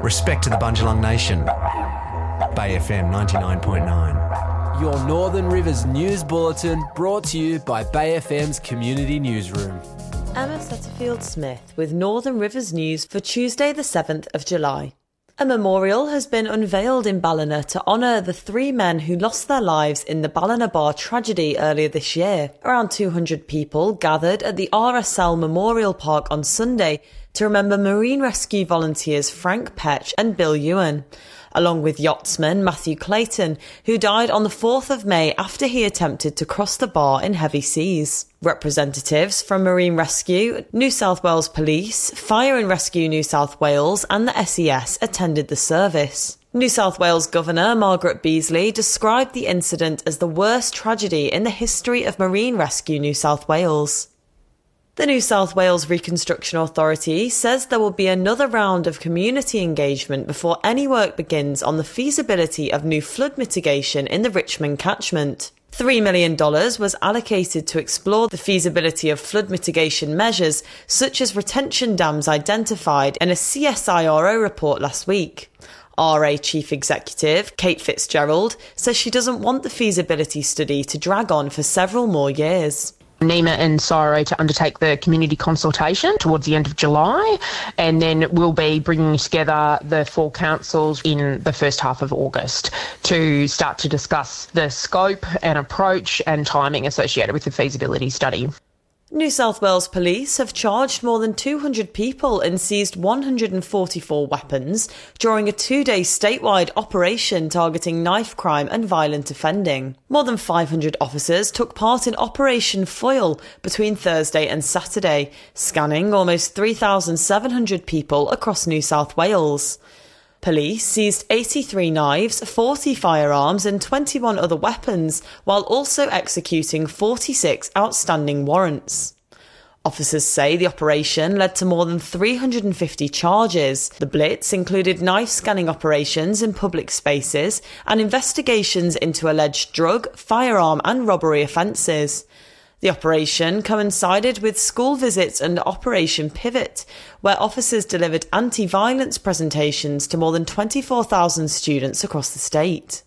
Respect to the Bundjalung Nation. Bay FM 99.9. Your Northern Rivers News Bulletin brought to you by Bay FM's Community Newsroom. Emma Setterfield-Smith with Northern Rivers News for Tuesday the 7th of July. A memorial has been unveiled in Ballina to honour the 3 men who lost their lives in the Ballina Bar tragedy earlier this year. Around 200 people gathered at the RSL Memorial Park on Sunday to remember marine rescue volunteers Frank Petch and Bill Ewan, along with yachtsman Matthew Clayton, who died on the 4th of May after he attempted to cross the bar in heavy seas. Representatives from Marine Rescue, New South Wales Police, Fire and Rescue New South Wales and the SES attended the service. New South Wales Governor Margaret Beasley described the incident as the worst tragedy in the history of Marine Rescue New South Wales. The New South Wales Reconstruction Authority says there will be another round of community engagement before any work begins on the feasibility of new flood mitigation in the Richmond catchment. $3 million was allocated to explore the feasibility of flood mitigation measures, such as retention dams identified in a CSIRO report last week. RA Chief Executive Kate Fitzgerald says she doesn't want the feasibility study to drag on for several more years. NEMA and CSIRO to undertake the community consultation towards the end of July, and then we'll be bringing together the 4 councils in the first half of August to start to discuss the scope and approach and timing associated with the feasibility study. New South Wales Police have charged more than 200 people and seized 144 weapons during a 2-day statewide operation targeting knife crime and violent offending. More than 500 officers took part in Operation Foil between Thursday and Saturday, scanning almost 3,700 people across New South Wales. Police seized 83 knives, 40 firearms and 21 other weapons, while also executing 46 outstanding warrants. Officers say the operation led to more than 350 charges. The blitz included knife scanning operations in public spaces and investigations into alleged drug, firearm and robbery offences. The operation coincided with school visits under Operation Pivot, where officers delivered anti-violence presentations to more than 24,000 students across the state.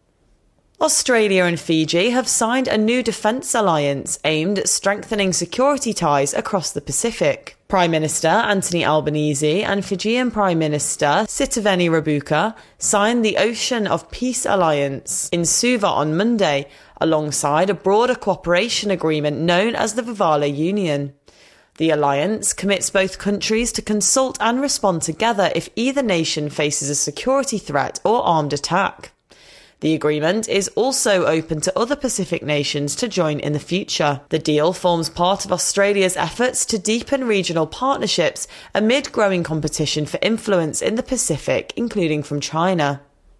Australia and Fiji have signed a new defence alliance aimed at strengthening security ties across the Pacific. Prime Minister Anthony Albanese and Fijian Prime Minister Sitiveni Rabuka signed the Ocean of Peace Alliance in Suva on Monday, alongside a broader cooperation agreement known as the Vivala Union. The alliance commits both countries to consult and respond together if either nation faces a security threat or armed attack. The agreement is also open to other Pacific nations to join in the future. The deal forms part of Australia's efforts to deepen regional partnerships amid growing competition for influence in the Pacific, including from China.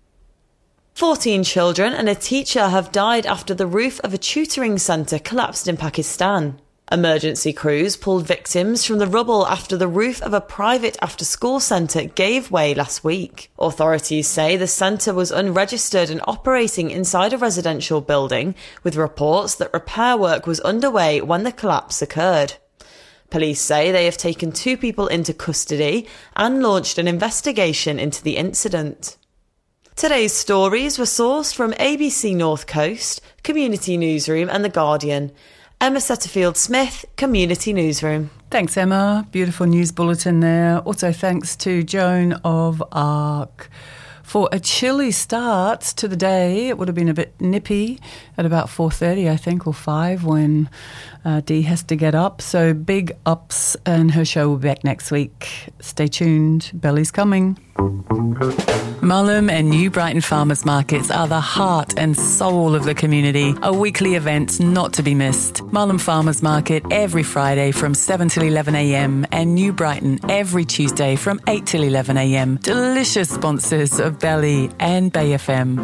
14 children and a teacher have died after the roof of a tutoring centre collapsed in Pakistan. Emergency crews pulled victims from the rubble after the roof of a private after-school centre gave way last week. Authorities say the centre was unregistered and operating inside a residential building, with reports that repair work was underway when the collapse occurred. Police say they have taken 2 people into custody and launched an investigation into the incident. Today's stories were sourced from ABC North Coast, Community Newsroom and The Guardian. Emma Setterfield-Smith, Community Newsroom. Thanks, Emma. Beautiful news bulletin there. Also thanks to Joan of Arc. For a chilly start to the day, it would have been a bit nippy at about 4:30, I think, or 5 when Dee has to get up. So big ups, and her show will be back next week. Stay tuned. Belly's coming. Mullum and New Brighton Farmers Markets are the heart and soul of the community. A weekly event not to be missed. Mullum Farmers Market every Friday from 7 till 11 a.m. and New Brighton every Tuesday from 8 till 11 a.m. Delicious sponsors of Belly and Bay FM.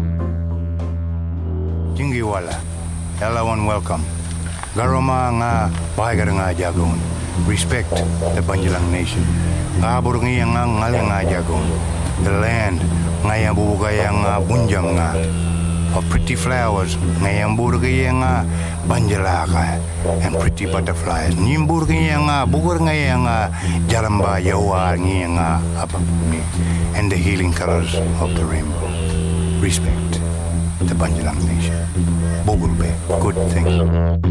Jingiwala, hello and welcome. Garoma nga bahagar nga jagon. Respect the Bundjalung Nation. Kabur nga ngaleng nga jagon. The land nga bubugay nga bunjam nga. of pretty flowers, ngayang burgaya nga banjalaka, and pretty butterflies. Nim burgaya nga bugur ngaya nga jalamba yawa ngaya nga apapuni, and the healing colors of the rainbow. Respect the Banjalang nation. Bogulbe, good thing.